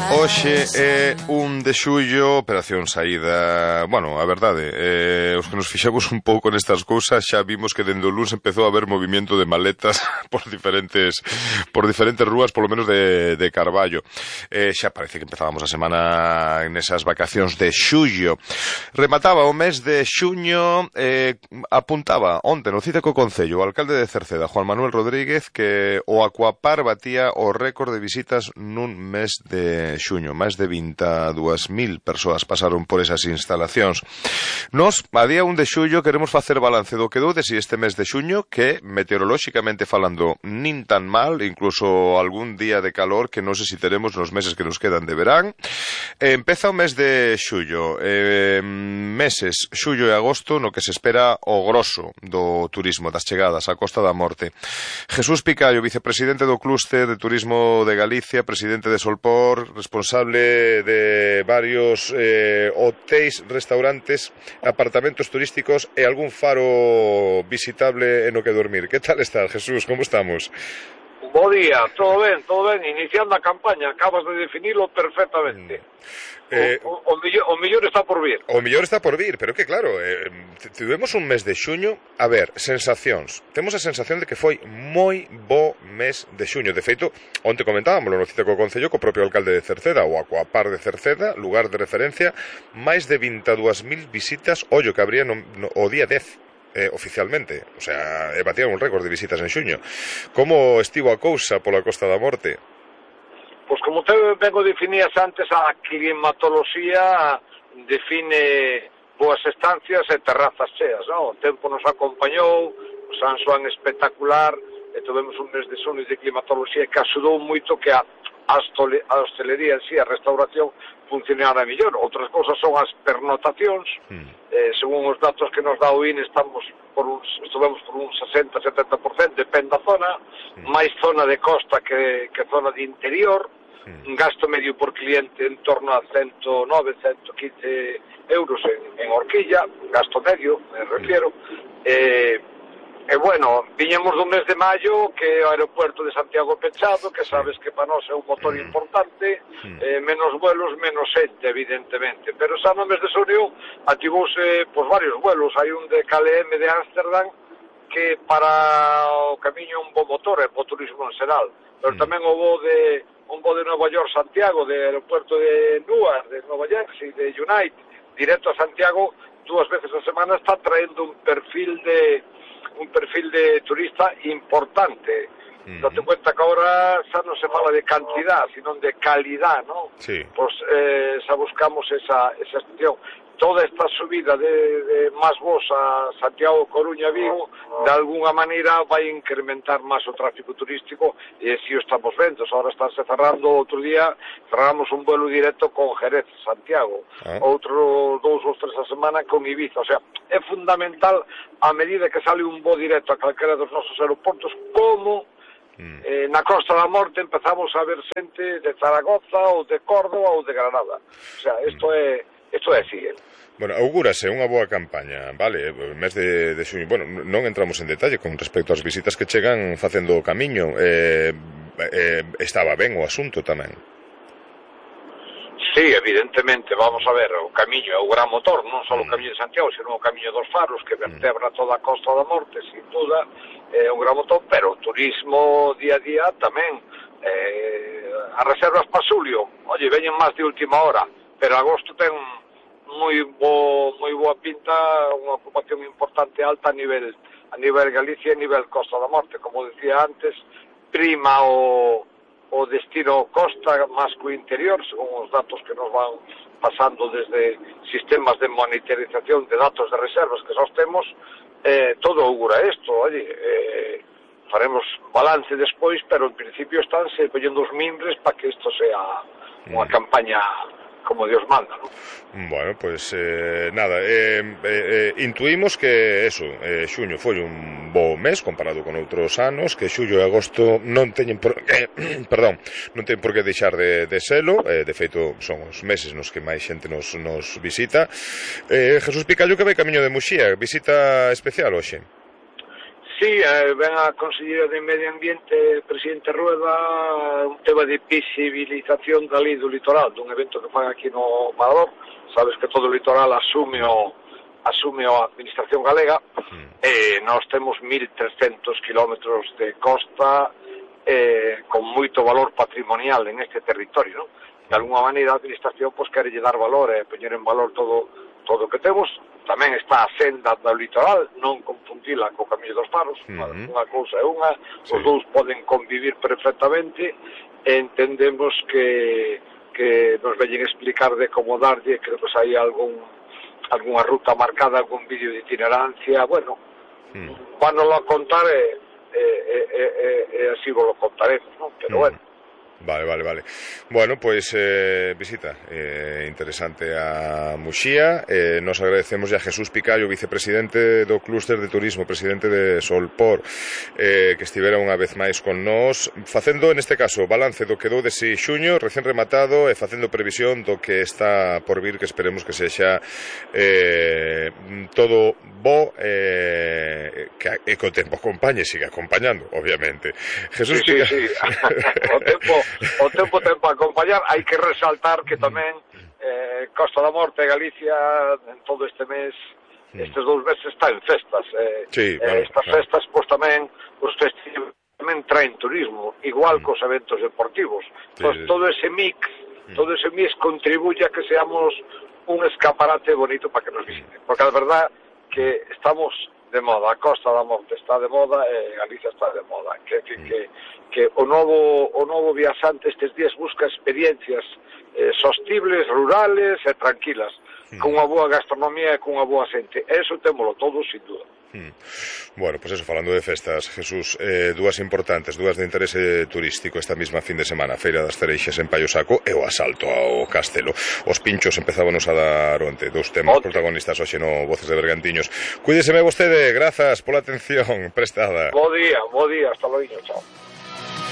Hoxe é 1 de xullo, operación saída. Bueno, a verdade, os que nos fixamos un pouco nestas cousas xa vimos que dende o luns empezou a haber movimento de maletas por diferentes rúas, polo menos de Carballo. Xa parece que empezábamos a semana nesas vacacións de xullo. Remataba o mes de xuño, apuntaba onte no cita co Concello o alcalde de Cerceda, Juan Manuel Rodríguez, que o Aquapar batía o récord de visitas nun mes de xuño. Máis de 22.000 persoas pasaron por esas instalacións. Nos, a día 1 de xullo, queremos facer balance do que dou de si este mes de xuño, que, meteorolóxicamente falando, nin tan mal, incluso algún día de calor que non sei si teremos nos meses que nos quedan de verán. Empeza o mes de xullo. Meses, xullo e agosto, no que se espera o grosso do turismo, das chegadas á Costa da Morte. Jesús Picallo, vicepresidente do Clúster de Turismo de Galicia, presidente de Solpor, responsable de varios hotéis, restaurantes, apartamentos turísticos e algún faro visitable no que dormir. Que tal estás, Jesús? Como estamos? Bo día, todo ben, iniciando a campaña, acabas de definirlo perfectamente. O mellor está por vir. O mellor está por vir, pero que claro, tivemos un mes de xuño, a ver, sensacións. Temos a sensación de que foi moi bo mes de xuño. De feito, onte comentábamos no cita co Concello co propio alcalde de Cerceda, o Aquapar de Cerceda, lugar de referencia, máis de 22.000 visitas, ollo que habría o día 10. Oficialmente, o sea, batía un récord de visitas en xuño. Como estivo a cousa pola Costa da Morte? Pois como te vengo definías antes, a climatoloxía define boas estancias e terrazas cheas, non? O tempo nos acompañou, o San Xoán espectacular, e tivemos un mes de sono de climatoloxía que axudou moito que a hostelería en sí, a restauración, funcionara mellor. Outras cousas son as pernotacións. Según os datos que nos dá o INE, estivemos por un 60-70%, depende da zona, máis zona de costa que zona de interior, gasto medio por cliente en torno a 109-115 euros en horquilla, gasto medio, me refiero. E bueno, viñemos dun mes de maio que o aeropuerto de Santiago pechado, que sabes que para nós é un motor importante, menos vuelos, menos xente, evidentemente. Pero xa no mes de xunio activouse varios vuelos. Hai un de KLM de Ámsterdam que para o camiño é un bo motor, é bo turismo en xeral. Pero tamén un bo de Nova York Santiago, de aeropuerto de Newark, de Nova Jersey, de United, directo a Santiago 2 veces a semana, está traendo un perfil de turista importante. Date cuenta que ahora xa non se fala de cantidad, sino de calidad, ¿no? Sí. Pues xa buscamos esa excepción. Toda esta subida de máis voos a Santiago, Coruña, Vigo, de alguna maneira vai incrementar máis o tráfico turístico, e si o estamos vendo. Ahora estánse cerrando, outro día cerramos un vuelo directo con Jerez, Santiago, outro 2 ou 3 a semana con Ibiza. O sea, é fundamental, a medida que sale un voo directo a calquera dos nosos aeroportos, como na Costa da Morte empezamos a ver xente de Zaragoza ou de Córdoba ou de Granada. O sea, isto é sigue. Bueno, augúrase unha boa campaña, vale, o mes de xuño. Bueno, non entramos en detalle con respecto ás visitas que chegan facendo o camiño. Estaba ben o asunto tamén. Sí, evidentemente, vamos a ver, o camiño é o gran motor, non só o camiño de Santiago, sino o camiño dos faros que vertebra toda a Costa da Morte, sin duda, é un gran motor, pero o turismo día a día tamén. As reservas para xulio, oye, veñen máis de última hora, pero agosto ten moi boa pinta, unha ocupación importante alta a nivel Galicia e a nivel Costa da Morte. Como decía antes, prima o destino costa máis co interior, según os datos que nos van pasando desde sistemas de monitorización de datos de reservas que nós temos. Todo augura isto, oye, faremos balance despois, pero en principio estánse poñendo os mimbres para que isto sea unha campaña como Dios manda, ¿no? Bueno, pues nada, intuímos que eso, xuño foi un bo mes comparado con outros anos, que xullo e agosto non teñen por que deixar de selo. De feito son os meses nos que máis xente nos visita. Jesús Picallo, que vai camiño de Muxía, visita especial hoxe? Sí, ven a Conselleira de Medio Ambiente, Presidente Rueda, un tema de visibilización da lei do litoral, dun evento que fan aquí no Marador. Sabes que todo o litoral asume a Administración Galega, e nós temos 1.300 kilómetros de costa con moito valor patrimonial en este territorio, non? De alguma maneira a Administración quere dar valor e poñer en valor todo o que temos. Tamén está a senda do litoral, non confundila co Camiño dos Faros, unha cousa é unha, os dous poden convivir perfectamente, e entendemos que nos veñen explicar de como darlle, que depois hai algunha ruta marcada, algún vídeo de itinerancia, bueno, vánoslo a contar e así vos lo contaremos, non? Pero bueno. Vale. Bueno, pues visita interesante a Muxía. Nos agradecemos a Jesús Picallo, vicepresidente do Clúster de Turismo, presidente de Solpor, que estivera unha vez máis con nós, facendo, neste caso, balance do que dou dese xuño, recén rematado, e facendo previsión do que está por vir, que esperemos que sexa todo bo, e que o tempo acompañe, siga acompañando, obviamente. Jesús Picallo. Sí. O tempo ten para acompañar. Hai que resaltar que tamén Costa da Morte e Galicia en todo este mes, estes 2 meses está en festas, estas festas tamén os festivos tamén traen turismo, igual cos eventos deportivos. Todo ese mix contribuye a que seamos un escaparate bonito para que nos visiten, porque a verdad que estamos de moda, a Costa da Morte está de moda e Galicia está de moda, que o novo viaxante estes días busca experiencias sostibles, rurales e tranquilas, con unha boa gastronomía e con unha boa xente. Eso témolo todo, sin duda. Bueno, pues eso, falando de festas, Jesús, dúas importantes, dúas de interese turístico esta mesma fin de semana, a Feira das Cereixas en Paio Saco e o asalto ao castelo. Os pinchos empezábanos a dar onte, dous temas protagonistas hoxe no Voces de Bergantiños. Cuídeseme vostede, grazas pola atención prestada. Bo día, hasta logo, chao.